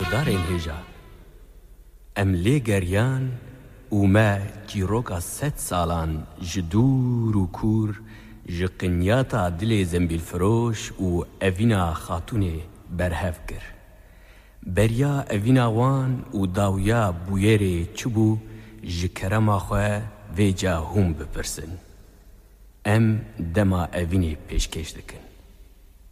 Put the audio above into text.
گردارین هجا ام لی گریان و ما چیروکا 100 سالان جدور و کور جقنیاتا دل زنبیل فروش و اوینا خاتون برهف گر بریا اوینا وان و داویا بویر چبو جکرما خواه ویجا هم بپرسن ام دما اوینی پیشکش دکن